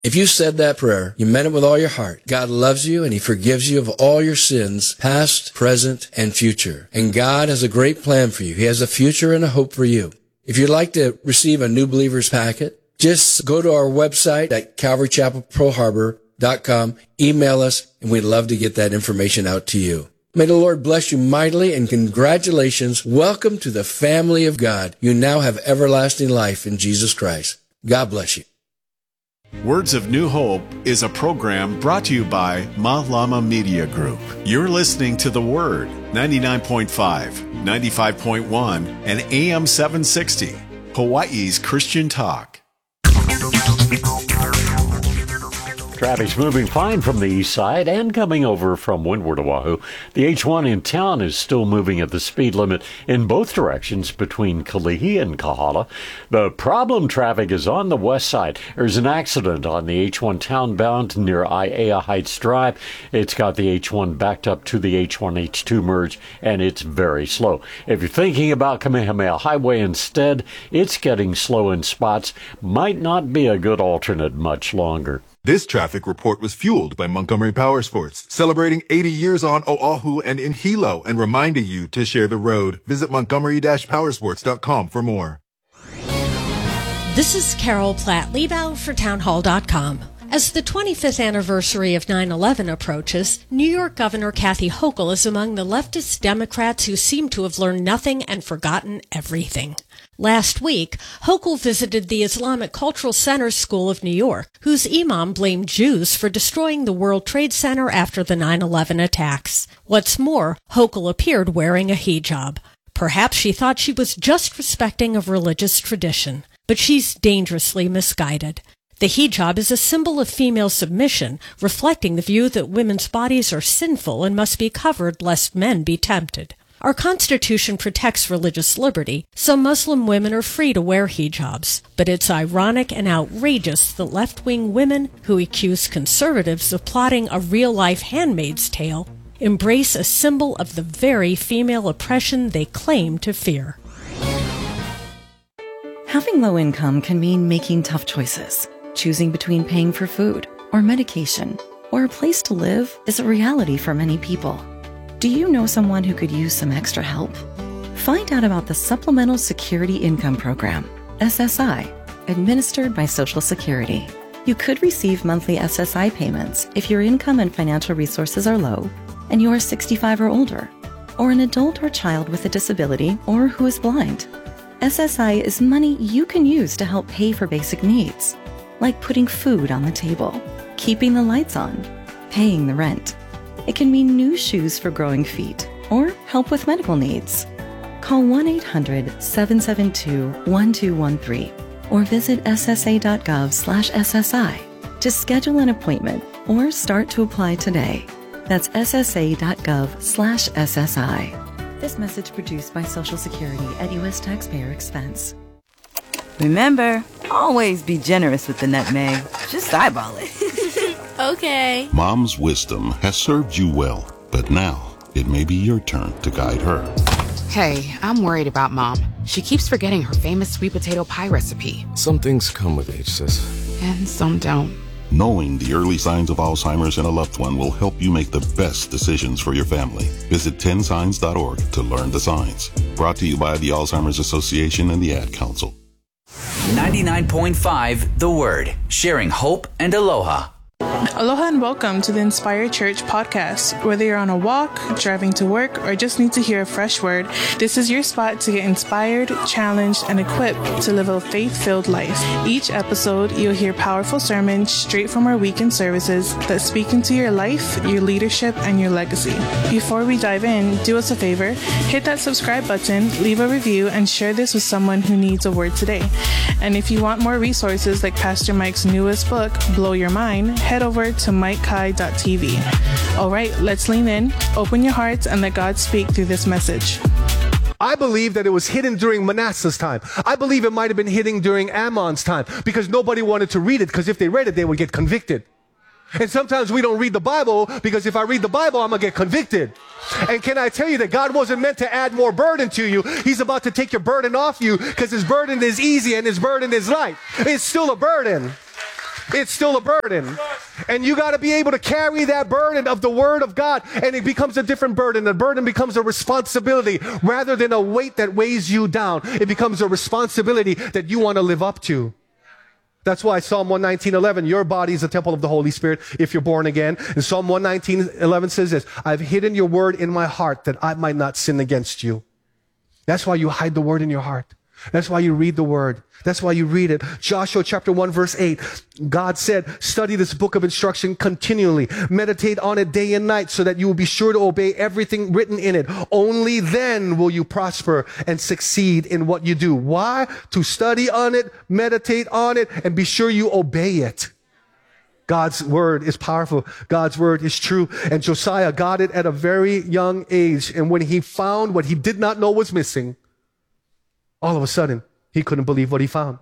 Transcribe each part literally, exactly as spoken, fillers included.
If you said that prayer, you meant it with all your heart. God loves you and He forgives you of all your sins, past, present, and future. And God has a great plan for you. He has a future and a hope for you. If you'd like to receive a New Believers packet, just go to our website at calvary chapel pearl harbor dot com, email us, and we'd love to get that information out to you. May the Lord bless you mightily, and congratulations. Welcome to the family of God. You now have everlasting life in Jesus Christ. God bless you. Words of New Hope is a program brought to you by Mahlama Media Group. You're listening to The Word, ninety-nine point five, ninety-five point one, and A M seven sixty, Hawaii's Christian Talk. Traffic's moving fine from the east side and coming over from windward Oahu. The H one in town is still moving at the speed limit in both directions between Kalihi and Kahala. The problem traffic is on the west side. There's an accident on the H one townbound near Aiea Heights Drive. It's got the H one backed up to the H one H two merge, and it's very slow. If you're thinking about Kamehameha Highway instead, it's getting slow in spots. Might not be a good alternate much longer. This traffic report was fueled by Montgomery Power Sports, celebrating eighty years on Oahu and in Hilo and reminding you to share the road. Visit montgomery dash powersports dot com for more. This is Carol Platt-Liebau for townhall dot com. As the twenty-fifth anniversary of nine eleven approaches, New York Governor Kathy Hochul is among the leftist Democrats who seem to have learned nothing and forgotten everything. Last week, Hochul visited the Islamic Cultural Center School of New York, whose imam blamed Jews for destroying the World Trade Center after the nine eleven attacks. What's more, Hochul appeared wearing a hijab. Perhaps she thought she was just respecting of religious tradition, but she's dangerously misguided. The hijab is a symbol of female submission, reflecting the view that women's bodies are sinful and must be covered lest men be tempted. Our Constitution protects religious liberty, so Muslim women are free to wear hijabs. But it's ironic and outrageous that left-wing women who accuse conservatives of plotting a real-life Handmaid's Tale embrace a symbol of the very female oppression they claim to fear. Having low income can mean making tough choices. Choosing between paying for food or medication or a place to live is a reality for many people. Do you know someone who could use some extra help? Find out about the Supplemental Security Income Program, S S I, administered by Social Security. You could receive monthly S S I payments if your income and financial resources are low and you are sixty-five or older, or an adult or child with a disability or who is blind. S S I is money you can use to help pay for basic needs, like putting food on the table, keeping the lights on, paying the rent. It can mean new shoes for growing feet or help with medical needs. Call one eight hundred, seven seven two, one two one three or visit s s a dot gov slash S S I to schedule an appointment or start to apply today. That's s s a dot gov slash S S I. This message produced by Social Security at U S taxpayer expense. Remember, always be generous with the nutmeg. Just eyeball it. Okay. Mom's wisdom has served you well, but now it may be your turn to guide her. Hey, I'm worried about Mom. She keeps forgetting her famous sweet potato pie recipe. Some things come with age, sis. And some don't. Knowing the early signs of Alzheimer's in a loved one will help you make the best decisions for your family. Visit ten signs dot org to learn the signs. Brought to you by the Alzheimer's Association and the Ad Council. ninety-nine point five The Word, sharing hope and aloha. Aloha and welcome to the Inspired Church podcast. Whether you're on a walk, driving to work, or just need to hear a fresh word, this is your spot to get inspired, challenged, and equipped to live a faith-filled life. Each episode, you'll hear powerful sermons straight from our weekend services that speak into your life, your leadership, and your legacy. Before we dive in, do us a favor, hit that subscribe button, leave a review, and share this with someone who needs a word today. And if you want more resources like Pastor Mike's newest book, Blow Your Mind, head over to mike kai dot t v. All right, let's lean in, open your hearts, and let God speak through this message. I believe that it was hidden during Manasseh's time. I believe it might have been hidden during Ammon's time because nobody wanted to read it, because if they read it, they would get convicted. And sometimes we don't read the Bible because if I read the Bible, I'm going to get convicted. And can I tell you that God wasn't meant to add more burden to you. He's about to take your burden off you because his burden is easy and his burden is light. It's still a burden. it's still a burden. And you got to be able to carry that burden of the Word of God. And it becomes a different burden. The burden becomes a responsibility rather than a weight that weighs you down. It becomes a responsibility that you want to live up to. That's why Psalm one nineteen eleven, your body is a temple of the Holy Spirit if you're born again. And Psalm one nineteen eleven says this, I've hidden your word in my heart that I might not sin against you. That's why you hide the word in your heart. That's why you read the word. That's why you read it. Joshua chapter one verse eight. God said, study this book of instruction continually. Meditate on it day and night so that you will be sure to obey everything written in it. Only then will you prosper and succeed in what you do. Why? To study on it, meditate on it, and be sure you obey it. God's word is powerful. God's word is true. And Josiah got it at a very young age. And when he found what he did not know was missing, all of a sudden, he couldn't believe what he found.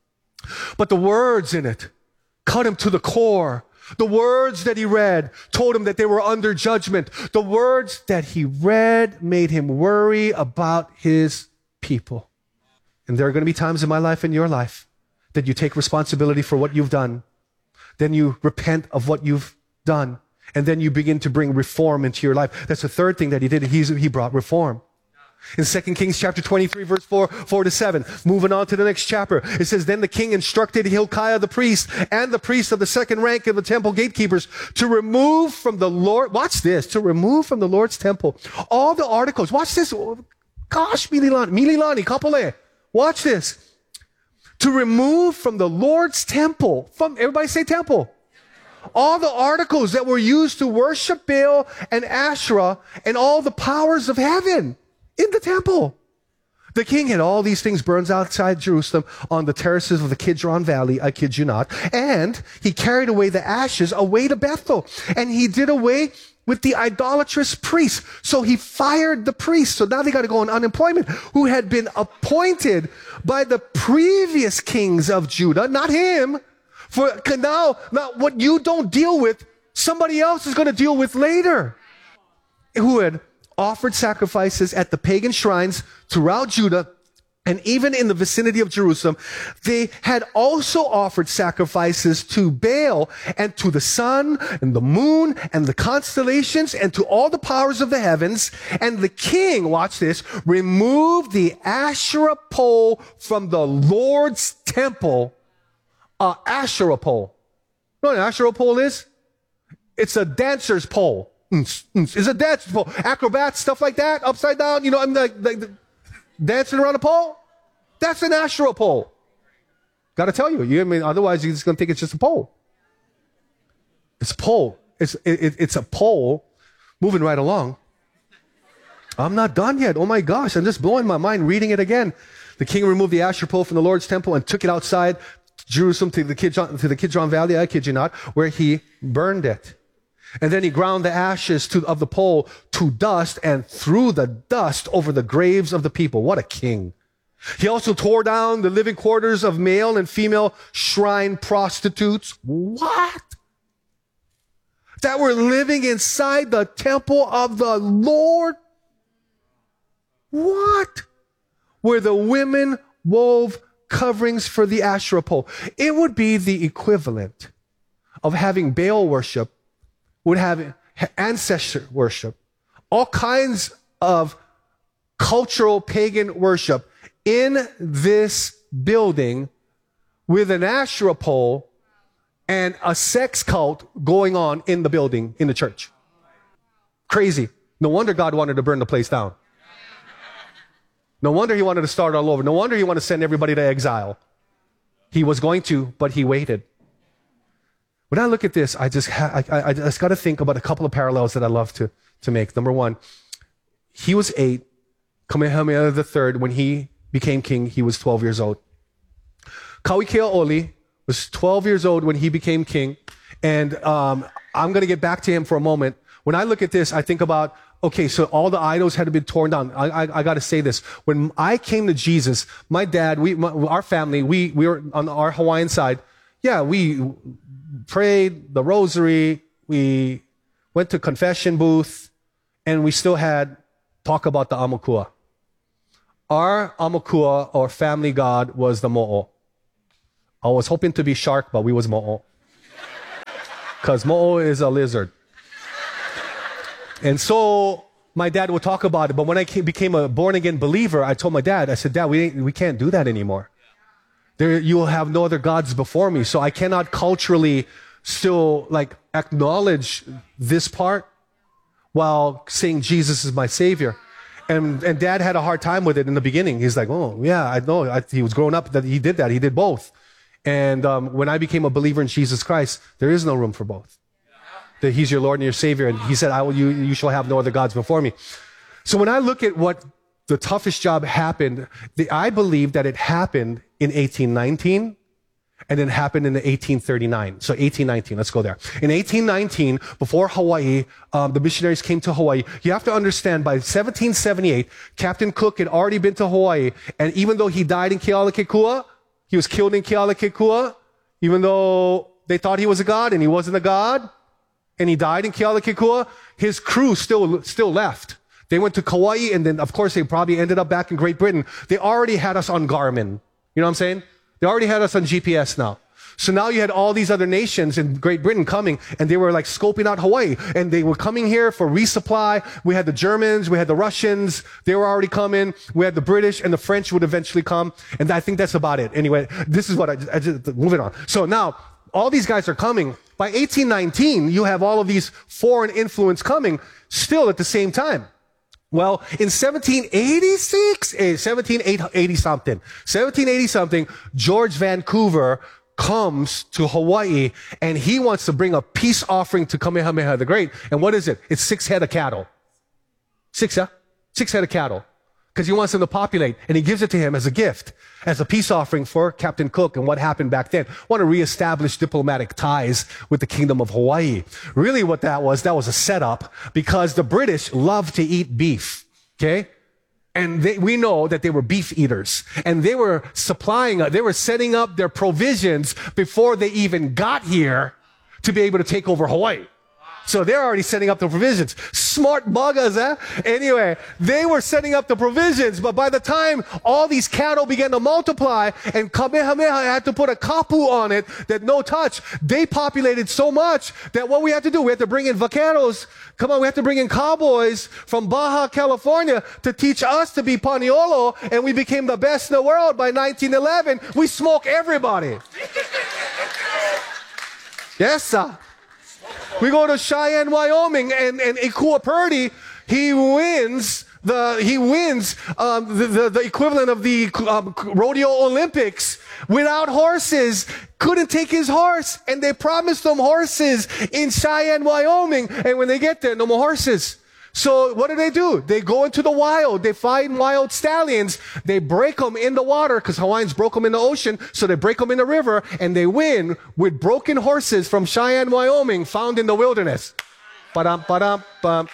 But the words in it cut him to the core. The words that he read told him that they were under judgment. The words that he read made him worry about his people. And there are going to be times in my life and your life that you take responsibility for what you've done. Then you repent of what you've done. And then you begin to bring reform into your life. That's the third thing that he did. He's, he brought reform. In Second Kings chapter twenty-three, verse four, four to seven, moving on to the next chapter, it says, then the king instructed Hilkiah the priest and the priests of the second rank of the temple gatekeepers to remove from the Lord, watch this, to remove from the Lord's temple all the articles. Watch this. Gosh, Mililani, Mililani, Kapole. Watch this. To remove from the Lord's temple, from, everybody say temple. All the articles that were used to worship Baal and Asherah and all the powers of heaven in the temple. The king had all these things burned outside Jerusalem on the terraces of the Kidron Valley, I kid you not. And he carried away the ashes away to Bethel. And he did away with the idolatrous priests. So he fired the priests. So now they got to go on unemployment, who had been appointed by the previous kings of Judah, not him. For now, now what you don't deal with, somebody else is going to deal with later. Who had offered sacrifices at the pagan shrines throughout Judah and even in the vicinity of Jerusalem. They had also offered sacrifices to Baal and to the sun and the moon and the constellations and to all the powers of the heavens. And the king, watch this, removed the Asherah pole from the Lord's temple. Uh, Asherah pole. You know what an Asherah pole is? It's a dancer's pole. Is a dance pole, acrobats, stuff like that, upside down. You know, I'm like, like dancing around a pole. That's an Asherah pole. Got to tell you, you I mean, otherwise you're just gonna think it's just a pole. It's a pole. It's it, it's a pole moving right along. I'm not done yet. Oh my gosh, I'm just blowing my mind reading it again. The king removed the Asherah pole from the Lord's temple and took it outside Jerusalem to the Kidron, to the Kidron Valley, I kid you not, where he burned it. And then he ground the ashes to, of the pole to dust and threw the dust over the graves of the people. What a king. He also tore down the living quarters of male and female shrine prostitutes. What? That were living inside the temple of the Lord? What? Where the women wove coverings for the Asherah pole. It would be the equivalent of having Baal worship, would have ancestor worship, all kinds of cultural pagan worship in this building with an Asherah pole and a sex cult going on in the building, in the church. Crazy. No wonder God wanted to burn the place down. No wonder he wanted to start all over. No wonder he wanted to send everybody to exile. He was going to, but he waited. When I look at this, I just ha- I, I just got to think about a couple of parallels that I love to, to make. Number one, he was eight. Kamehameha the third, when he became king, he was twelve years old. Kauikeaoli was twelve years old when he became king. And um, I'm going to get back to him for a moment. When I look at this, I think about, okay, so all the idols had been torn down. I, I, I got to say this. When I came to Jesus, my dad, we, my, our family, we, we were on our Hawaiian side. Yeah, we prayed the rosary. We went to confession booth, and we still had talk about the Amakua. Our Amakua, or family god, was the Mo'o. I was hoping to be shark, but we was Mo'o. because mo'o is a lizard. And so my dad would talk about it, but when I came, became a born-again believer, I told my dad, I said, Dad, we, ain't, we can't do that anymore. There, you will have no other gods before me, so I cannot culturally still like acknowledge this part while saying Jesus is my Savior. And and Dad had a hard time with it in the beginning. He's like, oh, yeah, I know. I, he was growing up that he did that. He did both. And um, when I became a believer in Jesus Christ, there is no room for both. That he's your Lord and your Savior. And he said, I will, you, you shall have no other gods before me. So when I look at what the toughest job happened, the, I believe that it happened in eighteen nineteen and it happened in the eighteen thirty-nine. So eighteen nineteen, let's go there. In eighteen nineteen, before Hawaii, um, the missionaries came to Hawaii. You have to understand, by seventeen seventy-eight, Captain Cook had already been to Hawaii. And even though he died in Kealakekua, he was killed in Kealakekua, even though they thought he was a god and he wasn't a god, and he died in Kealakekua, his crew still, still left. They went to Kauai, and then, of course, they probably ended up back in Great Britain. They already had us on Garmin. You know what I'm saying? They already had us on G P S now. So now you had all these other nations in Great Britain coming, and they were like scoping out Hawaii. And they were coming here for resupply. We had the Germans, we had the Russians. They were already coming. We had the British, and the French would eventually come. And I think that's about it. Anyway, this is what I, I just, moving on. So now, all these guys are coming. By eighteen nineteen, you have all of these foreign influence coming still at the same time. Well, in seventeen eighty-six, eh, seventeen eighty something, seventeen eighty something, George Vancouver comes to Hawaii, and he wants to bring a peace offering to Kamehameha the Great. And what is it? It's six head of cattle. Six, huh? Six head of cattle. Because he wants them to populate, and he gives it to him as a gift, as a peace offering for Captain Cook and what happened back then. Want to reestablish diplomatic ties with the Kingdom of Hawaii. Really what that was, that was a setup, because the British love to eat beef, okay? And they, we know that they were beef eaters, and they were supplying, they were setting up their provisions before they even got here to be able to take over Hawaii. So they're already setting up the provisions. Smart buggers, eh? Anyway, they were setting up the provisions, but by the time all these cattle began to multiply and Kamehameha had to put a kapu on it that no touch, they populated so much that what we had to do, we had to bring in vaqueros. Come on, we had to bring in cowboys from Baja California to teach us to be paniolo, and we became the best in the world by nineteen eleven. We smoke everybody. Yes, sir. We go to Cheyenne, Wyoming, and, and Ikua Purdy, he wins the, he wins, um, the, the, the equivalent of the um, rodeo Olympics without horses. Couldn't take his horse, and they promised them horses in Cheyenne, Wyoming, and when they get there, no more horses. So what do they do? They go into the wild. They find wild stallions. They break them in the water, because Hawaiians broke them in the ocean. So they break them in the river, and they win with broken horses from Cheyenne, Wyoming, found in the wilderness. Ba-dum, ba-dum, bum.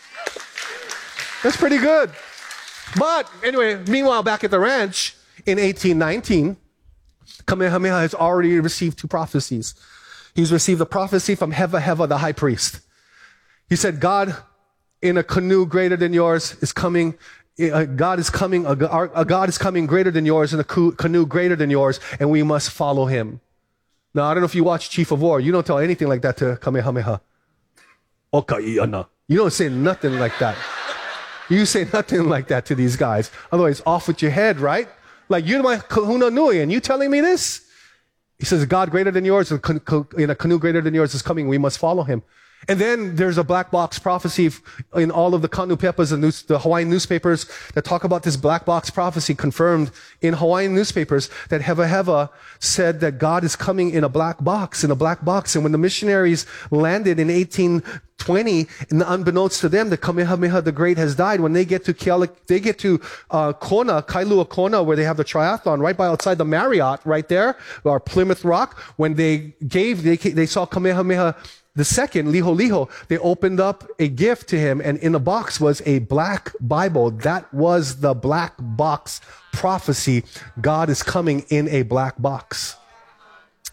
That's pretty good. But anyway, meanwhile, back at the ranch in eighteen nineteen, Kamehameha has already received two prophecies. He's received a prophecy from Heva Heva, the high priest. He said, God in a canoe greater than yours is coming. Uh, God is coming. A, a God is coming greater than yours in a canoe greater than yours, and we must follow him. Now, I don't know if you watch Chief of War. You don't tell anything like that to Kamehameha. Okaiana. You don't say nothing like that. You say nothing like that to these guys. Otherwise, off with your head, right? Like, you're my kahuna nui, and you telling me this? He says, God greater than yours, in a canoe greater than yours is coming. We must follow him. And then there's a black box prophecy in all of the kanupepas and news, the Hawaiian newspapers that talk about this black box prophecy confirmed in Hawaiian newspapers that Heva Heva said that God is coming in a black box, in a black box. And when the missionaries landed in eighteen twenty, and unbeknownst to them, that Kamehameha the Great has died. When they get to Kealak, they get to uh, Kona, Kailua Kona, where they have the triathlon, right by outside the Marriott, right there, or Plymouth Rock. When they gave, they, they saw Kamehameha the second, Liho Liho, they opened up a gift to him, and in the box was a black Bible. That was the black box prophecy. God is coming in a black box.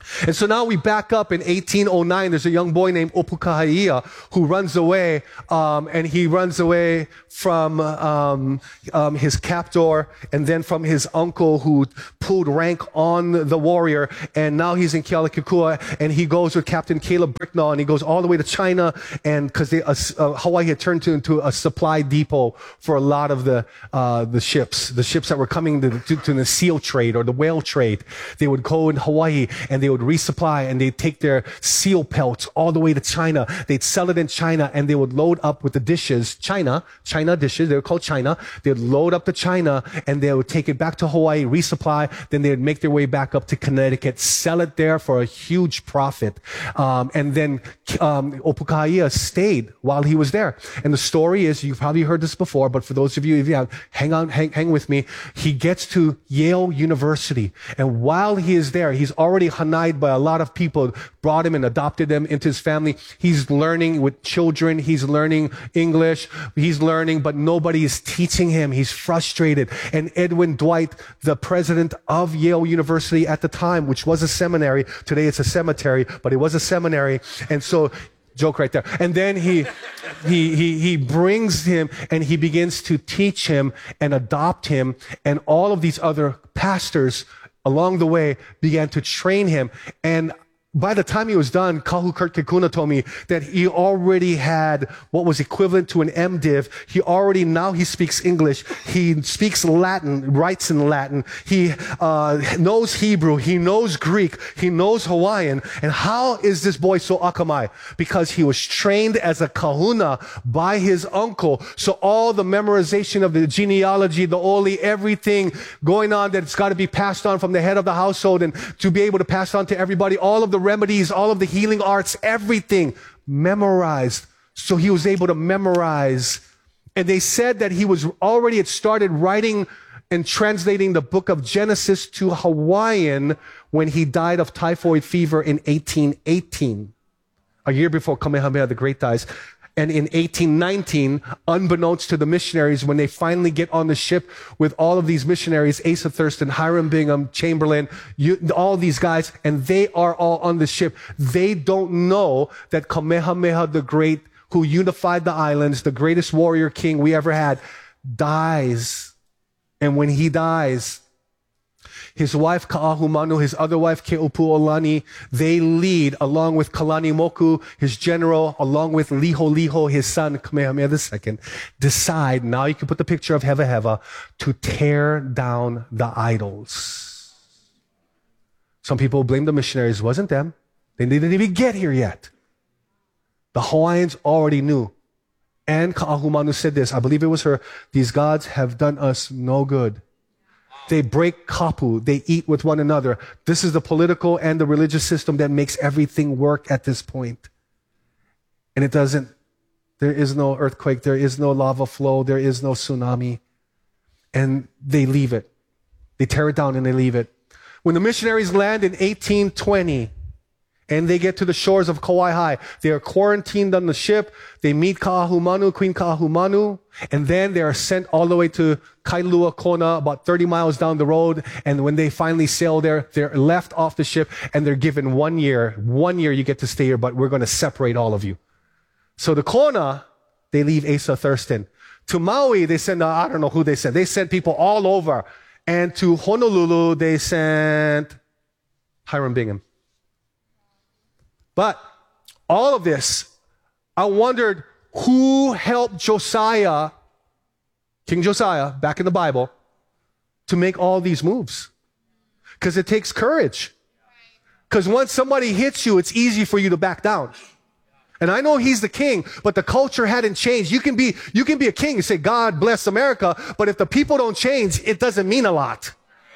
And so now we back up in eighteen oh nine. There's a young boy named Opukahaia who runs away, um, and he runs away from um, um, his captor and then from his uncle who pulled rank on the warrior. And now he's in Kealakekua, and he goes with Captain Caleb Bricknell, and he goes all the way to China, and because uh, uh, Hawaii had turned to, into a supply depot for a lot of the uh, the ships, the ships that were coming to, to, to the seal trade or the whale trade. They would go in Hawaii and they would resupply, and they'd take their seal pelts all the way to China. They'd sell it in China, and they would load up with the dishes, China, China dishes, they were called China. They'd load up to China, and they would take it back to Hawaii, resupply, then they'd make their way back up to Connecticut, sell it there for a huge profit. Um, and then um, Opukahaia stayed while he was there. And the story is, you've probably heard this before, but for those of you, if you have, hang on, hang, hang with me. He gets to Yale University, and while he is there, he's already hanai by a lot of people, brought him and adopted him into his family. He's learning with children. He's learning English. He's learning, but nobody is teaching him. He's frustrated. And Edwin Dwight, the president of Yale University at the time, which was a seminary, today it's a cemetery, but it was a seminary. And so, joke right there. And then he, he, he, he brings him and he begins to teach him and adopt him. And all of these other pastors along the way began to train him. And by the time he was done, Kahu Kurt Kekuna told me that he already had what was equivalent to an MDiv. He already, now he speaks English. He speaks Latin, writes in Latin. He uh, knows Hebrew. He knows Greek. He knows Hawaiian. And how is this boy so akamai? Because he was trained as a kahuna by his uncle. So all the memorization of the genealogy, the oli, everything going on that's got to be passed on from the head of the household and to be able to pass on to everybody, all of the remedies, all of the healing arts, everything memorized. So he was able to memorize. And they said that he was already had started writing and translating the book of Genesis to Hawaiian when he died of typhoid fever in eighteen eighteen, a year before Kamehameha the Great dies. And in eighteen nineteen, unbeknownst to the missionaries, when they finally get on the ship with all of these missionaries, Asa Thurston, Hiram Bingham, Chamberlain, you, all these guys, and they are all on the ship, they don't know that Kamehameha the Great, who unified the islands, the greatest warrior king we ever had, dies. And when he dies, his wife Ka'ahumanu, his other wife Keopuolani, they lead, along with Kalani Moku, his general, along with Liho Liho, his son, Kamehameha the Second, decide, now you can put the picture of Heva Heva, to tear down the idols. Some people blame the missionaries. It wasn't them. They didn't even get here yet. The Hawaiians already knew. And Ka'ahumanu said this, I believe it was her, these gods have done us no good. They break kapu. They eat with one another. This is the political and the religious system that makes everything work at this point. And it doesn't. There is no earthquake. There is no lava flow. There is no tsunami. And they leave it. They tear it down and they leave it. When the missionaries land in eighteen twenty, and they get to the shores of Kauai, they are quarantined on the ship. They meet Ka'ahumanu, Queen Ka'ahumanu, and then they are sent all the way to Kailua Kona, about thirty miles down the road. And when they finally sail there, they're left off the ship and they're given one year. One year you get to stay here, but we're going to separate all of you. So the Kona, they leave Asa Thurston. To Maui, they send, uh, I don't know who they sent. They sent people all over. And to Honolulu, they sent Hiram Bingham. But all of this, I wondered who helped Josiah, King Josiah, back in the Bible, to make all these moves. Because it takes courage. Because once somebody hits you, it's easy for you to back down. And I know he's the king, but the culture hadn't changed. You can be, you can be a king and say, God bless America, but if the people don't change, it doesn't mean a lot.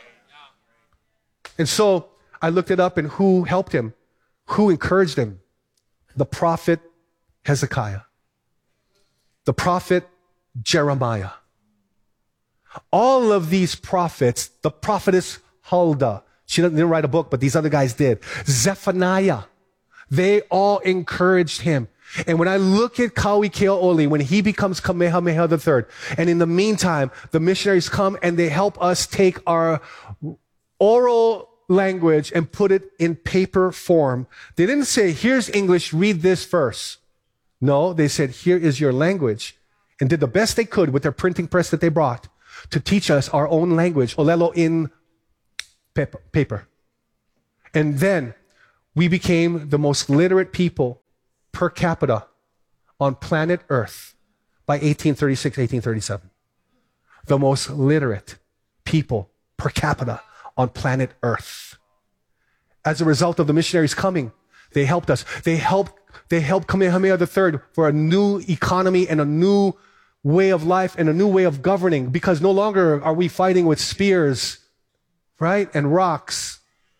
And so I looked it up, and who helped him? Who encouraged him? The prophet Hezekiah. The prophet Jeremiah. All of these prophets, the prophetess Huldah, she didn't write a book, but these other guys did. Zephaniah, they all encouraged him. And when I look at Kaui Keaoli, when he becomes Kamehameha the Third, and in the meantime, the missionaries come and they help us take our oral language and put it in paper form. They didn't say, here's English, read this verse. No, they said, here is your language, and did the best they could with their printing press that they brought to teach us our own language, Olelo, in paper. paper. And then we became the most literate people per capita on planet Earth by eighteen thirty-six, eighteen thirty-seven. The most literate people per capita on planet Earth. As a result of the missionaries coming, they helped us. They helped, they helped Kamehameha the Third for a new economy and a new way of life and a new way of governing, because no longer are we fighting with spears, right? And rocks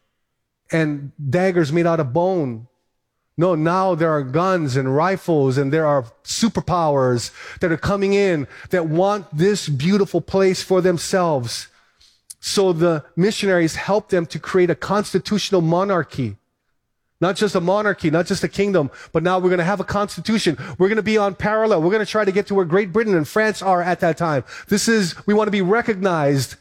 and daggers made out of bone. No, now there are guns and rifles, and there are superpowers that are coming in that want this beautiful place for themselves. So the missionaries helped them to create a constitutional monarchy. Not just a monarchy, not just a kingdom, but now we're going to have a constitution. We're going to be on parallel. We're going to try to get to where Great Britain and France are at that time. This is, we want to be recognized.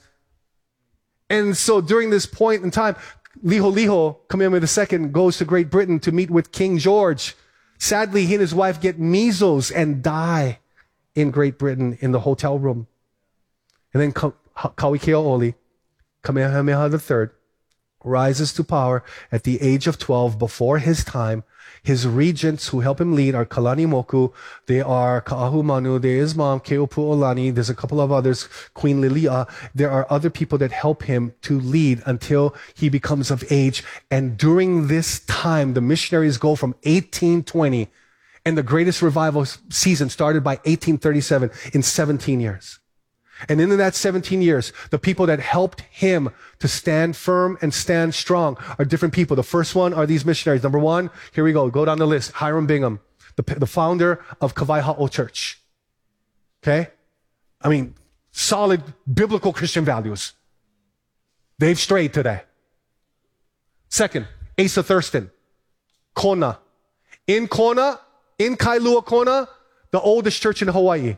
And so during this point in time, Liholiho, Kamehameha the Second, goes to Great Britain to meet with King George. Sadly, he and his wife get measles and die in Great Britain in the hotel room. And then Kauikeaoli, Kamehameha the Third, rises to power at the age of twelve before his time. His regents who help him lead are Kalani Moku, they are Ka'ahumanu, there is Mom, Keopuolani, there's a couple of others, Queen Lilia. There are other people that help him to lead until he becomes of age. And during this time, the missionaries go from eighteen twenty, and the greatest revival season started by eighteen thirty-seven, in seventeen years. And in that seventeen years, the people that helped him to stand firm and stand strong are different people. The first one are these missionaries. Number one, here we go. Go down the list. Hiram Bingham, the, the founder of Kawai Ha'o Church. Okay? I mean, solid biblical Christian values. They've strayed today. Second, Asa Thurston, Kona. In Kona, in Kailua Kona, the oldest church in Hawaii.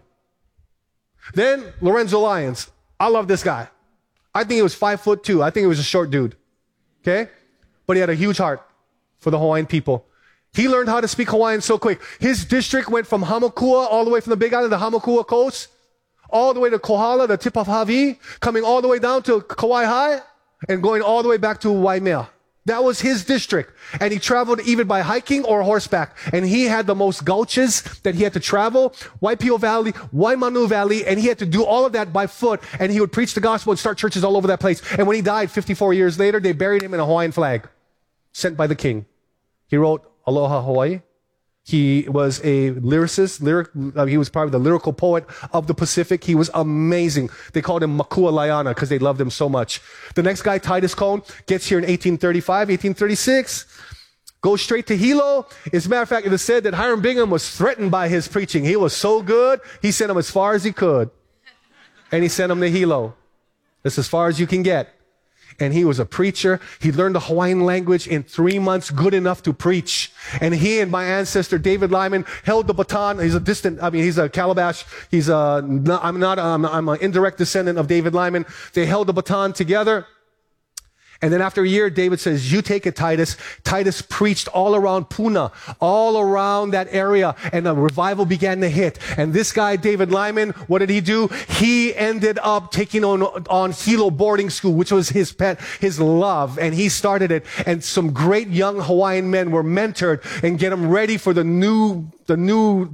Then Lorenzo Lyons. I love this guy. I think he was five foot two. I think he was a short dude. Okay? But he had a huge heart for the Hawaiian people. He learned how to speak Hawaiian so quick. His district went from Hamakua, all the way from the Big Island, the Hamakua coast, all the way to Kohala, the tip of Hawaii, coming all the way down to Kauai High, and going all the way back to Waimea. That was his district. And he traveled even by hiking or horseback. And he had the most gauches that he had to travel. Waipio Valley, Waimanu Valley. And he had to do all of that by foot. And he would preach the gospel and start churches all over that place. And when he died fifty-four years later, they buried him in a Hawaiian flag sent by the king. He wrote Aloha Hawaii. He was a lyricist. Lyric, uh, he was probably the lyrical poet of the Pacific. He was amazing. They called him Makua Laiana because they loved him so much. The next guy, Titus Cone, gets here in eighteen thirty-five, eighteen thirty-six, goes straight to Hilo. As a matter of fact, it is said that Hiram Bingham was threatened by his preaching. He was so good, he sent him as far as he could. And he sent him to Hilo. That's as far as you can get. And he was a preacher. He learned the Hawaiian language in three months, good enough to preach. And he and my ancestor, David Lyman, held the baton. He's a distant, I mean, he's a Calabash. He's a, not, I'm not, I'm, I'm an indirect descendant of David Lyman. They held the baton together. And then after a year, David says, you take it, Titus. Titus preached all around Puna, all around that area, and a revival began to hit. And this guy, David Lyman, what did he do? He ended up taking on, on Hilo boarding school, which was his pet, his love, and he started it. And some great young Hawaiian men were mentored and get them ready for the new, the new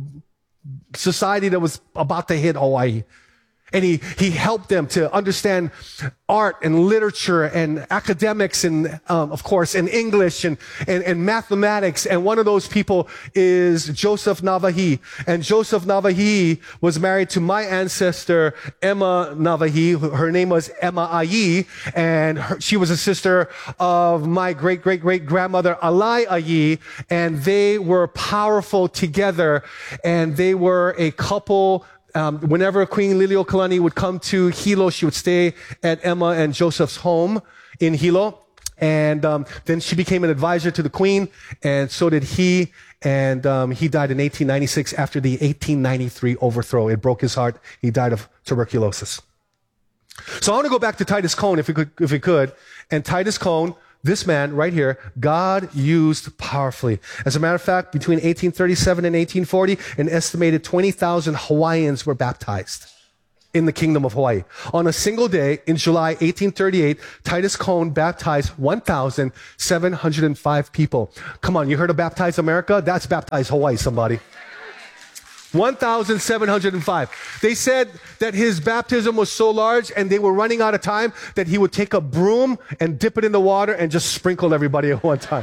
society that was about to hit Hawaii. And he, he helped them to understand art and literature and academics and, um, of course, and English and, and, and mathematics. And one of those people is Joseph Navahi. And Joseph Navahi was married to my ancestor, Emma Navahi. Her name was Emma Ayi. And her, she was a sister of my great-great-great-grandmother, Alai Ayi. And they were powerful together. And they were a couple. Um, whenever Queen Liliuokalani would come to Hilo, she would stay at Emma and Joseph's home in Hilo. And um, then she became an advisor to the queen, and so did he. And um, he died in eighteen ninety-six after the eighteen ninety-three overthrow. It broke his heart. He died of tuberculosis. So I want to go back to Titus Cone, if we could, if we could. And Titus Cone, this man right here, God used powerfully. As a matter of fact, between eighteen thirty-seven and eighteen forty, an estimated twenty thousand Hawaiians were baptized in the kingdom of Hawaii. On a single day in July eighteen thirty-eight, Titus Cone baptized one thousand seven hundred five people. Come on, you heard of Baptize America? That's Baptize Hawaii, somebody. one thousand seven hundred five. They said that his baptism was so large and they were running out of time that he would take a broom and dip it in the water and just sprinkle everybody at one time.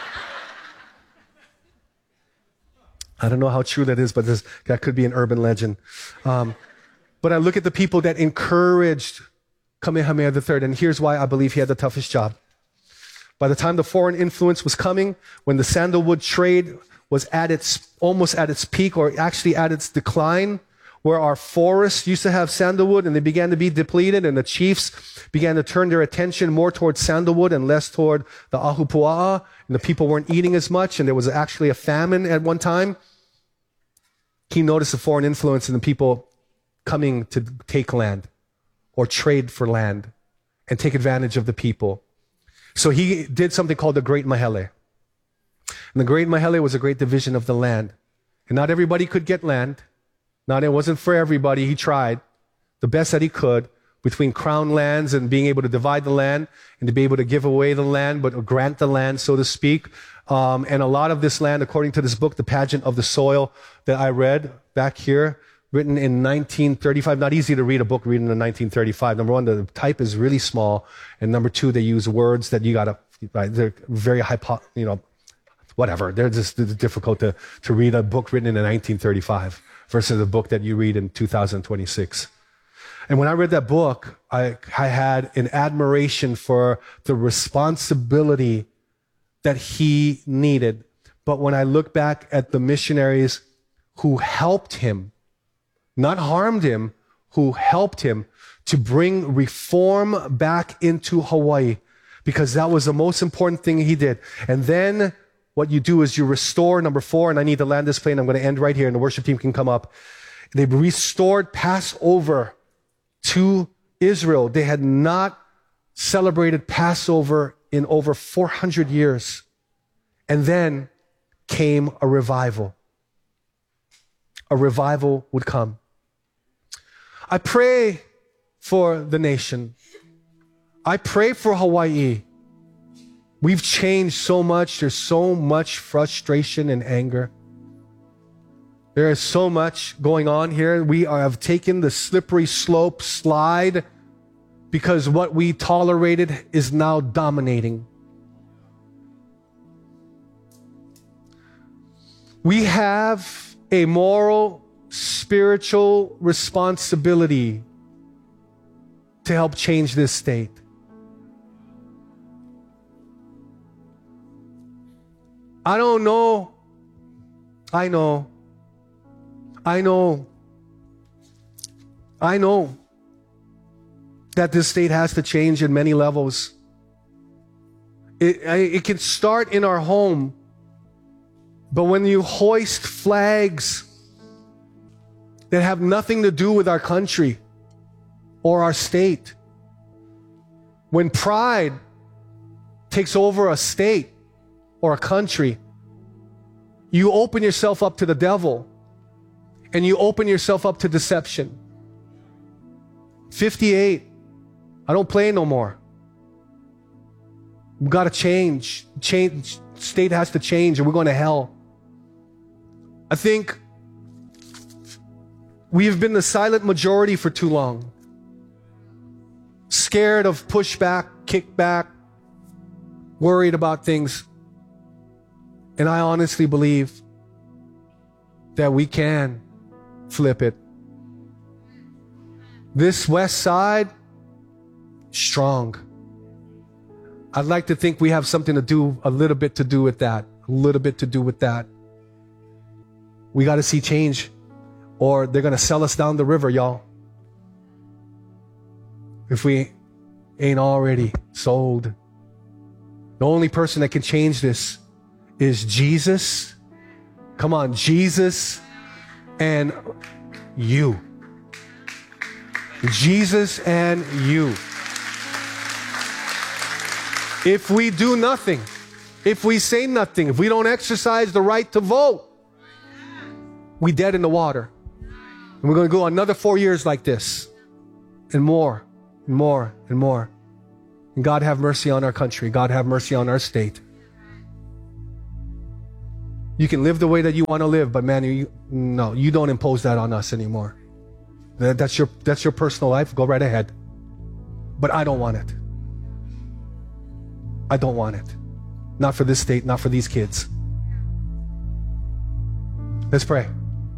I don't know how true that is, but this, that could be an urban legend. Um, but I look at the people that encouraged Kamehameha the Third, and here's why I believe he had the toughest job. By the time the foreign influence was coming, when the sandalwood trade was at its, almost at its peak, or actually at its decline, where our forests used to have sandalwood and they began to be depleted, and the chiefs began to turn their attention more towards sandalwood and less toward the ahupua'a, and the people weren't eating as much, and there was actually a famine at one time. He noticed the foreign influence in the people coming to take land or trade for land and take advantage of the people. So he did something called the Great Mahele. And the Great Mahele was a great division of the land. And not everybody could get land. Not, it wasn't for everybody. He tried the best that he could between crown lands and being able to divide the land and to be able to give away the land, but grant the land, so to speak. Um, and a lot of this land, according to this book, The Pageant of the Soil, that I read back here, written in nineteen thirty-five. Not easy to read a book written in nineteen thirty-five. Number one, the type is really small. And number two, they use words that you gotta, right, they're very high, you know, whatever. They're just it's difficult to, to read a book written in nineteen thirty-five versus a book that you read in two thousand twenty-six. And when I read that book, I, I had an admiration for the responsibility that he needed. But when I look back at the missionaries who helped him, not harmed him, who helped him to bring reform back into Hawaii, because that was the most important thing he did. And then what you do is you restore, number four, and I need to land this plane. I'm going to end right here, and the worship team can come up. They restored Passover to Israel. They had not celebrated Passover in over four hundred years. And then came a revival. A revival would come. I pray for the nation. I pray for Hawaii. We've changed so much. There's so much frustration and anger. There is so much going on here. We are, have taken the slippery slope slide because what we tolerated is now dominating. We have a moral, spiritual responsibility to help change this state. I don't know. I know. I know. I know that this state has to change in many levels. It, it can start in our home, but when you hoist flags that have nothing to do with our country or our state, when pride takes over a state or a country, you open yourself up to the devil and you open yourself up to deception. fifty-eight, I don't play no more. We've got to change. Change. State has to change or we're going to hell. I think we have been the silent majority for too long. Scared of pushback, kickback, worried about things. And I honestly believe that we can flip it. This West Side, strong. I'd like to think we have something to do, a little bit to do with that. A little bit to do with that. We got to see change, or they're going to sell us down the river, y'all. If we ain't already sold. The only person that can change this is Jesus. Come on, Jesus and you. Jesus and you. If we do nothing, if we say nothing, if we don't exercise the right to vote, we dead in the water. And we're going to go another four years like this. And more, and more, and more. And God have mercy on our country. God have mercy on our state. You can live the way that you want to live, but man, you, no, you don't impose that on us anymore. That, that's your, that's your personal life. Go right ahead. But I don't want it. I don't want it. Not for this state, not for these kids. Let's pray.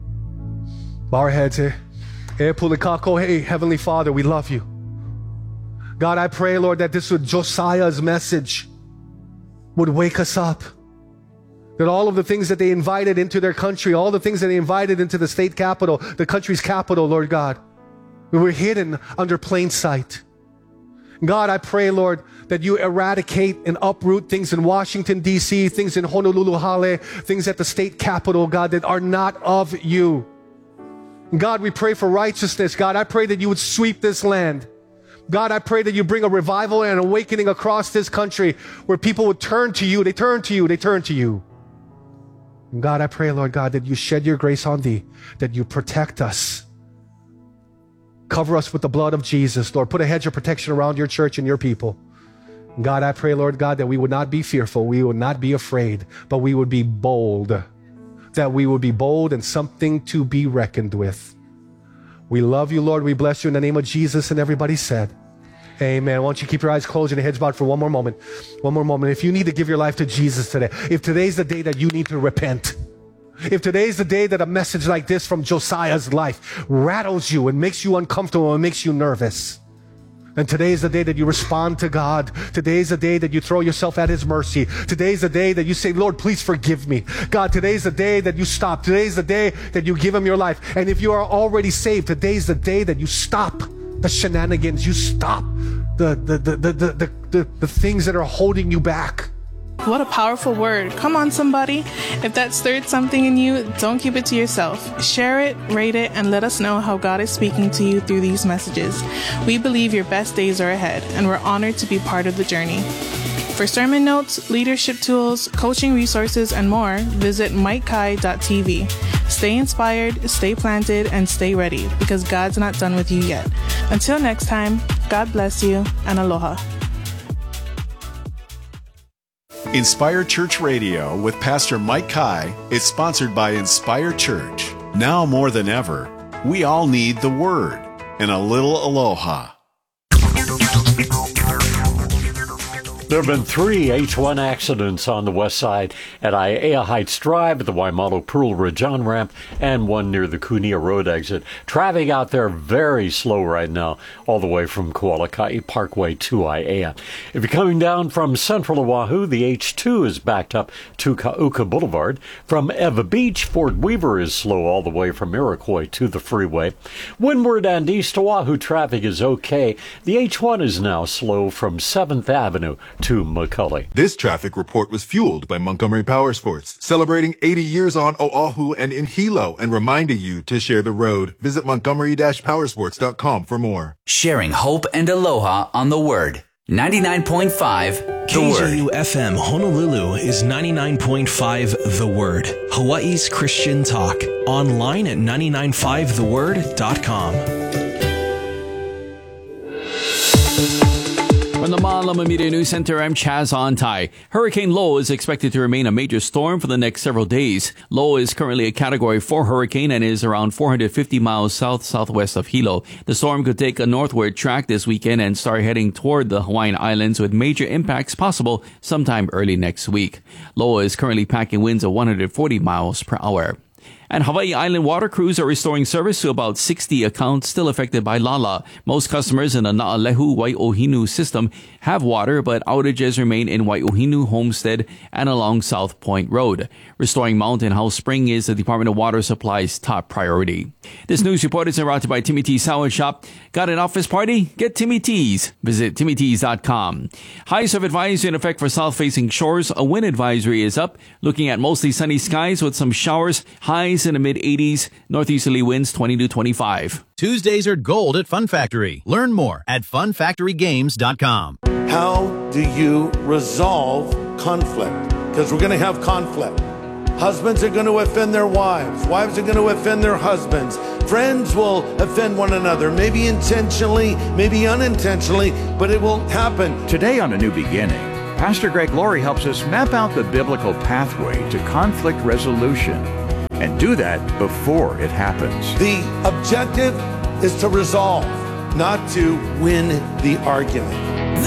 Bow our heads here. Hey, Heavenly Father, we love you. God, I pray, Lord, that this would, Josiah's message would wake us up. That all of the things that they invited into their country, all the things that they invited into the state capital, the country's capital, Lord God, we were hidden under plain sight. God, I pray, Lord, that you eradicate and uproot things in Washington, D C, things in Honolulu, Hale, things at the state capitol, God, that are not of you. God, we pray for righteousness. God, I pray that you would sweep this land. God, I pray that you bring a revival and an awakening across this country where people would turn to you. They turn to you. They turn to you. And God, I pray, Lord God, that you shed your grace on thee, that you protect us. Cover us with the blood of Jesus, Lord. Put a hedge of protection around your church and your people. God, I pray, Lord God, that we would not be fearful. We would not be afraid, but we would be bold. That we would be bold and something to be reckoned with. We love you, Lord. We bless you in the name of Jesus. And everybody said, amen. Why don't you keep your eyes closed and your heads bowed for one more moment. One more moment. If you need to give your life to Jesus today, if today's the day that you need to repent, if today's the day that a message like this from Josiah's life rattles you and makes you uncomfortable and makes you nervous, and today is the day that you respond to God. Today is the day that you throw yourself at His mercy. Today is the day that you say, Lord, please forgive me. God, today is the day that you stop. Today is the day that you give Him your life. And if you are already saved, today is the day that you stop the shenanigans. You stop the, the, the, the, the, the, the, the things that are holding you back. What a powerful word. Come on, somebody. If that stirred something in you, don't keep it to yourself. Share it, rate it, and let us know how God is speaking to you through these messages. We believe your best days are ahead, and we're honored to be part of the journey. For sermon notes, leadership tools, coaching resources, and more, visit mike kai dot t v. Stay inspired, stay planted, and stay ready, because God's not done with you yet. Until next time, God bless you, and aloha. Inspire Church Radio with Pastor Mike Kai is sponsored by Inspire Church. Now more than ever, we all need the Word and a little aloha. There have been three H one accidents on the west side at Aiea Heights Drive, at the Waimalu Pearl Ridge on-ramp, and one near the Kunia Road exit. Traffic out there very slow right now, all the way from Kualakai Parkway to Aiea. If you're coming down from central Oahu, the H two is backed up to Kauka Boulevard. From Eva Beach, Fort Weaver is slow all the way from Iroquois to the freeway. Windward and east Oahu traffic is okay. The H one is now slow from seventh Avenue to McCully. This traffic report was fueled by Montgomery Power Sports, celebrating eighty years on Oahu and in Hilo, and reminding you to share the road. Visit montgomery dash powersports dot com for more. Sharing hope and aloha on the Word. ninety-nine point five The K Word. J U F M Honolulu is ninety-nine point five The Word, Hawaii's Christian talk. Online at nine nine five the word dot com. From the Malama Media News Center, I'm Chaz Ontai. Hurricane Lo is expected to remain a major storm for the next several days. Lo is currently a Category four hurricane and is around four hundred fifty miles south-southwest of Hilo. The storm could take a northward track this weekend and start heading toward the Hawaiian Islands, with major impacts possible sometime early next week. Lo is currently packing winds of one hundred forty miles per hour. And Hawaii Island water crews are restoring service to about sixty accounts still affected by Lala. Most customers in the Na'alehu Wai'ohinu system have water, but outages remain in Wai'ohinu, Homestead, and along South Point Road. Restoring Mountain House Spring is the Department of Water Supply's top priority. This news report is brought to you by Timmy T's Sour Shop. Got an office party? Get Timmy T's. Visit timmy t's dot com. High surf advisory in effect for south-facing shores. A wind advisory is up, looking at mostly sunny skies with some showers. Highs Highs in the mid eighties, northeasterly winds twenty to twenty-five. Tuesdays are gold at Fun Factory. Learn more at fun factory games dot com. How do you resolve conflict? Because we're going to have conflict. Husbands are going to offend their wives. Wives are going to offend their husbands. Friends will offend one another, maybe intentionally, maybe unintentionally, but it will happen. Today on A New Beginning, Pastor Greg Laurie helps us map out the biblical pathway to conflict resolution and do that before it happens. The objective is to resolve, not to win the argument.